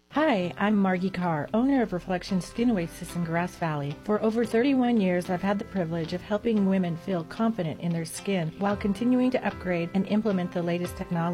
Hi, I'm Margie Carr, owner of Reflection Skin Oasis in Grass Valley. For over 31 years, I've had the privilege of helping women feel confident in their skin while continuing to upgrade and implement the latest technology.